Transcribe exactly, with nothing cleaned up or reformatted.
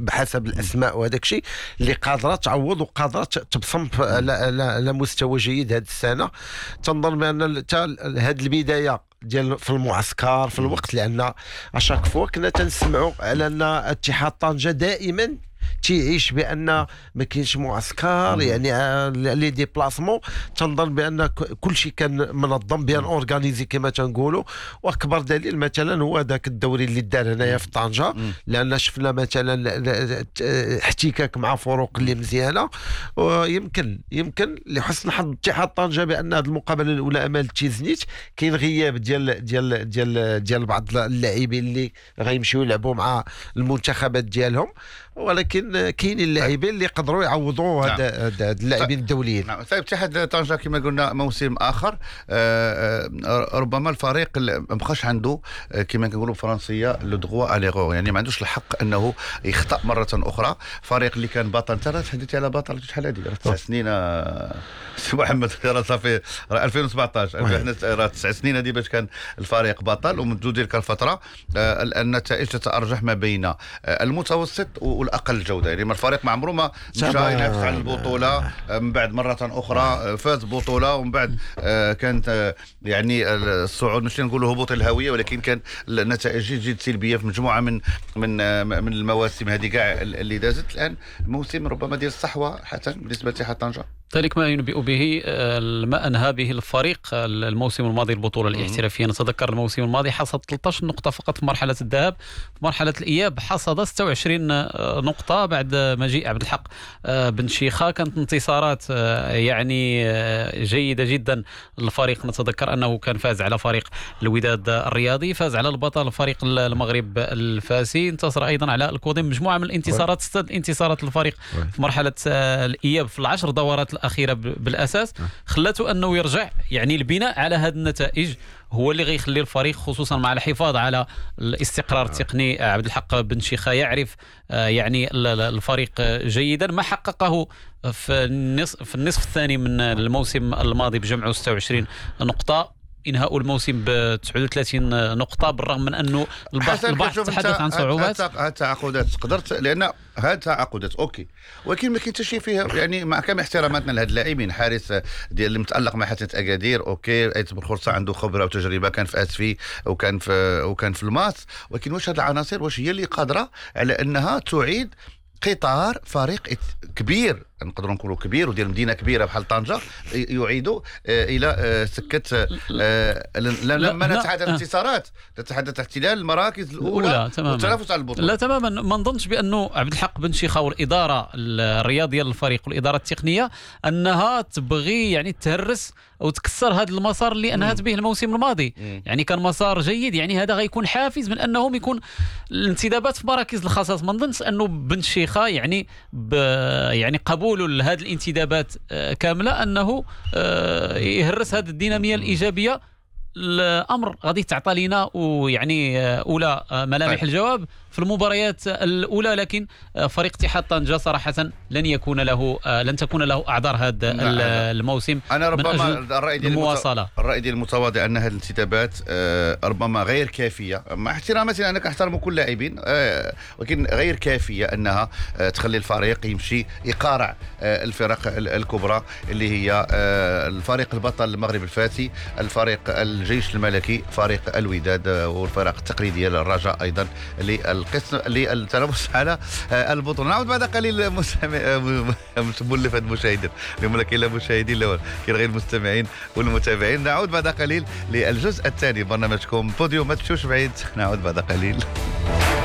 بحسب الاسماء وهذاك الشيء اللي قادره تعوض وقادره تبصم على على مستوى جيد هذه السنه. تنظن بان هذه البدايه ديال في المعسكر في الوقت، لان اشاك فوا كنا تنسمعوا على ان اتحاد طنجة دائما تيعيش بان ما كاينش معسكر، يعني لي ديبلاسمون. تنظن بان كل شيء كان منظم بيان اورغانيزي كما تنقولوا. واكبر دليل مثلا هو ذاك الدوري اللي دار هنايا في طنجة، لان شفنا مثلا احتكاك مع فرق اللي مزيانه. ويمكن يمكن لحسن حظ اتحاد طنجة بان هذه المقابله الاولى امام التيزنيت كاين غياب ديال ديال ديال ديال بعض اللاعبين اللي غيمشيو يلعبوا مع المنتخبات ديالهم، ولكن كاينين اللاعبين اللي يقدروا يعوضوا هذا نعم. اللاعبين الدوليين. نعم. طيب اتحاد طنجة كما قلنا موسم اخر، آه ربما الفريق ما بقاش عنده كما كنقولوا بالفرنسيه لو دروا اليغور، يعني ما عندوش الحق انه يخطا مره اخرى. فريق اللي كان بطل، ترى تحدثتي على بطل شحال هذه تسع سنين سي محمد، راه صافي ألفين وسبعطاش راه تسع سنين هذه باش كان الفريق بطل، ومنذ تلك الفتره آه النتائج تتارجح ما بين آه المتوسط والاقل جوده. يعني ما الفريق ما عمره ما مشى ينافس على البطوله، من بعد مره اخرى فاز بطوله، ومن بعد آه كانت آه يعني الصعود مش نقولوا هبوط الهويه، ولكن كان النتائج جد سلبيه في مجموعه من من آه من المواسم هذه كاع اللي دازت. الان موسم ربما ديال الصحوه حتى بالنسبه لاتحاد طنجة. ذلك ما ينبئ به ما أنهى به الفريق الموسم الماضي البطولة الاحترافية. نتذكر الموسم الماضي حصد ثلاثة عشر نقطة فقط في مرحلة الذهاب، في مرحلة الإياب حصد ستة وعشرين نقطة بعد مجيء عبد الحق بن شيخة. كانت انتصارات يعني جيدة جدا للفريق. نتذكر أنه كان فاز على فريق الوداد الرياضي، فاز على البطل فريق المغرب الفاسي، انتصر أيضا على الكوديم. مجموعة من الانتصارات، ست انتصارات للفريق في مرحلة الإياب في العشر دورات الأخيرة بالأساس، خلته أنه يرجع. يعني البناء على هذه النتائج هو اللي غيخلي الفريق، خصوصا مع الحفاظ على الاستقرار التقني. عبد الحق بن شيخة يعرف يعني الفريق جيدا. ما حققه في النصف في النصف الثاني من الموسم الماضي بجمعه ستة وعشرين نقطة، انهاء الموسم ب تسعة وثلاثين نقطة، بالرغم من انه البعض البعض تحدث عن صعوبات. هاد التعاقدات قدرت، لان هاد التعاقدات اوكي، ولكن ما كاين حتى شيء فيها. يعني مع كامل احتراماتنا لهاد اللاعبين، حارس ديال اللي متالق مع حسنة اكادير اوكي، ايت بالخرصه عنده خبره وتجربه، كان في اسفي وكان في وكان في الماس، ولكن واش هاد العناصر واش هي اللي قادره على انها تعيد قطار فريق كبير، نقدروا نقولوا كبير وديال مدينه كبيره بحال طنجة، يعيدوا الى سكه لما نتحدث عن انتصارات، نتحدث احتلال المراكز الاولى والتنافس على البطوله. لا تماما، ما نظنش بانه عبد الحق بن شيخة والاداره الرياضيه للفريق والاداره التقنيه انها تبغي يعني تهرس او تكسر هذا المسار اللي انهت به الموسم الماضي. مم. يعني كان مسار جيد، يعني هذا غيكون حافز من انهم يكون الانتدابات في مراكز الخصاص. ما نظنش انه بن شيخة يعني ب يعني قبول لهذه الانتدابات كامله انه يهرس هذه الديناميه الايجابيه. الامر غادي تعطى لنا ويعني اولى ملامح طيب. الجواب في المباريات الاولى، لكن فريق اتحاد طنجة صراحه لن يكون له لن تكون له اعذار هذا الموسم. انا ربما الراي ديال المواصله الراي ديال المتواضع ان هذه الانتدابات ربما غير كافيه، مع احتراماتي انا كنحترم كل اللاعبين، ولكن غير كافيه انها تخلي الفريق يمشي يقارع الفرق الكبرى اللي هي الفريق البطل المغرب الفاسي، الفريق الجيش الملكي، فريق الوداد، والفرق التقليديه للرجاء ايضا للقسم للتنافس على البطوله. نعود بعد قليل مولف المشاهدين اليوم، لا كاين لا مشاهدين لا كاين غير المستمعين والمتابعين. نعود بعد قليل للجزء الثاني برنامجكم بوديوم، ما تمشوش بعيد، نعود بعد قليل.